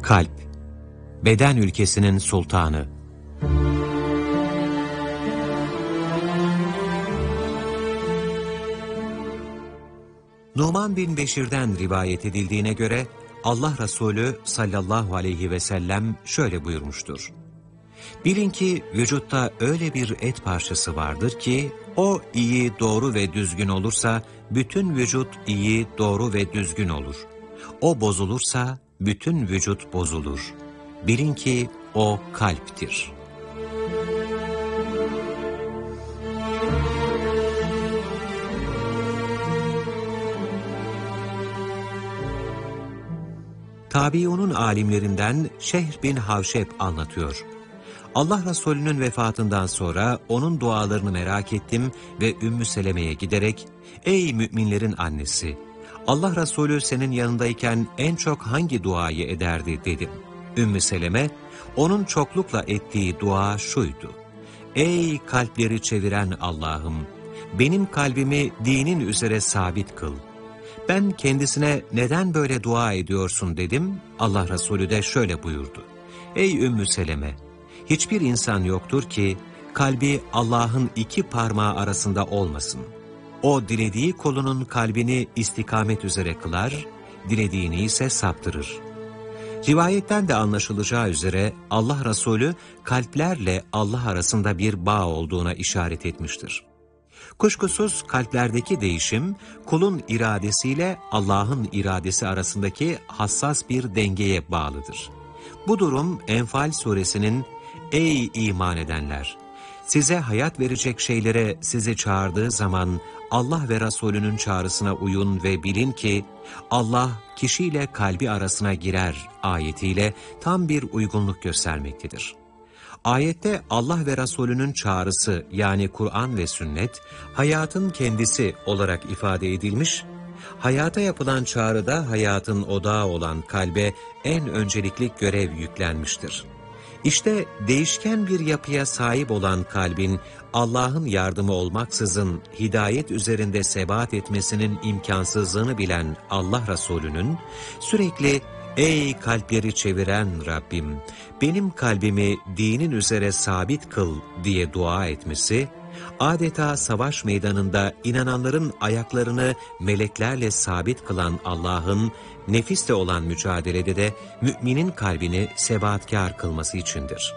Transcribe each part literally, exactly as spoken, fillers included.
Kalp, beden ülkesinin sultanı. Numan bin Beşir'den rivayet edildiğine göre Allah Resulü sallallahu aleyhi ve sellem şöyle buyurmuştur. Bilin ki vücutta öyle bir et parçası vardır ki o iyi, doğru ve düzgün olursa bütün vücut iyi, doğru ve düzgün olur. O bozulursa bütün vücut bozulur. Bilin ki o kalptir. Tabiunun alimlerinden Şehr bin Havşep anlatıyor. Allah Resulü'nün vefatından sonra onun dualarını merak ettim ve Ümmü Seleme'ye giderek, ''Ey müminlerin annesi, Allah Resulü senin yanındayken en çok hangi duayı ederdi?'' dedim. Ümmü Seleme, onun çoklukla ettiği dua şuydu: ''Ey kalpleri çeviren Allah'ım, benim kalbimi dinin üzere sabit kıl.'' Ben kendisine neden böyle dua ediyorsun dedim. Allah Resulü de şöyle buyurdu: ''Ey Ümmü Seleme, hiçbir insan yoktur ki kalbi Allah'ın iki parmağı arasında olmasın. O dilediği kulunun kalbini istikamet üzere kılar, dilediğini ise saptırır.'' Rivayetten de anlaşılacağı üzere Allah Resulü kalplerle Allah arasında bir bağ olduğuna işaret etmiştir. Kuşkusuz kalplerdeki değişim, kulun iradesiyle Allah'ın iradesi arasındaki hassas bir dengeye bağlıdır. Bu durum Enfal suresinin ''Ey iman edenler! Size hayat verecek şeylere sizi çağırdığı zaman Allah ve Resulünün çağrısına uyun ve bilin ki Allah kişiyle kalbi arasına girer.'' ayetiyle tam bir uygunluk göstermektedir. Ayette Allah ve Resulünün çağrısı yani Kur'an ve sünnet hayatın kendisi olarak ifade edilmiş, hayata yapılan çağrıda hayatın odağı olan kalbe en öncelikli görev yüklenmiştir. İşte değişken bir yapıya sahip olan kalbin Allah'ın yardımı olmaksızın hidayet üzerinde sebat etmesinin imkansızlığını bilen Allah Resulü'nün sürekli ''Ey kalpleri çeviren Rabbim, benim kalbimi dinin üzere sabit kıl.'' diye dua etmesi, adeta savaş meydanında inananların ayaklarını meleklerle sabit kılan Allah'ın nefisle olan mücadelede de müminin kalbini sebatkâr kılması içindir.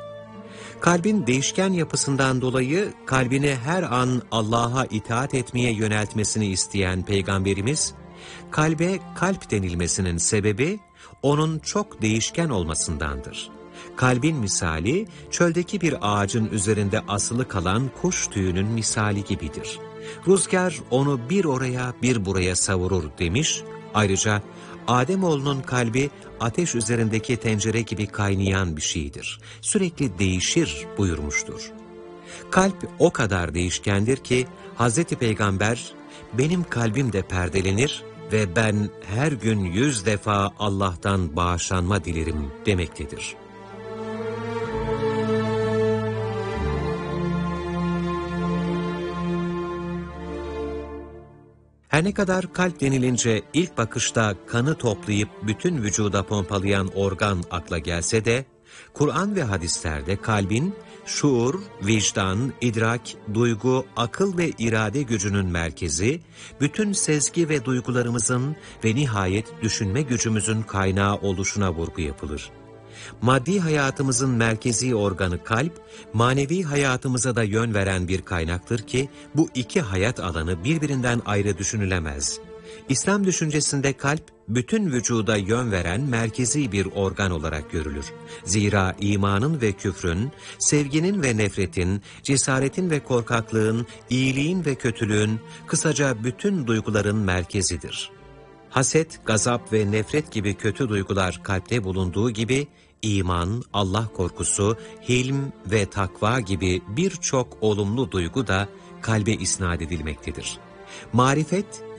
Kalbin değişken yapısından dolayı kalbini her an Allah'a itaat etmeye yöneltmesini isteyen Peygamberimiz, kalbe kalp denilmesinin sebebi onun çok değişken olmasındandır. Kalbin misali çöldeki bir ağacın üzerinde asılı kalan kuş tüyünün misali gibidir. Rüzgar onu bir oraya bir buraya savurur demiş. Ayrıca Ademoğlunun kalbi ateş üzerindeki tencere gibi kaynayan bir şeydir. Sürekli değişir buyurmuştur. Kalp o kadar değişkendir ki Hazreti Peygamber benim kalbim de perdelenir ve ben her gün yüz defa Allah'tan bağışlanma dilerim demektedir. Her ne kadar kalp denilince ilk bakışta kanı toplayıp bütün vücuda pompalayan organ akla gelse de, Kur'an ve hadislerde kalbin şuur, vicdan, idrak, duygu, akıl ve irade gücünün merkezi, bütün sezgi ve duygularımızın ve nihayet düşünme gücümüzün kaynağı oluşuna vurgu yapılır. Maddi hayatımızın merkezi organı kalp, manevi hayatımıza da yön veren bir kaynaktır ki, bu iki hayat alanı birbirinden ayrı düşünülemez. İslam düşüncesinde kalp, bütün vücuda yön veren merkezi bir organ olarak görülür. Zira imanın ve küfrün, sevginin ve nefretin, cesaretin ve korkaklığın, iyiliğin ve kötülüğün, kısaca bütün duyguların merkezidir. Haset, gazap ve nefret gibi kötü duygular kalpte bulunduğu gibi, iman, Allah korkusu, hilm ve takva gibi birçok olumlu duygu da kalbe isnat edilmektedir. Marifet,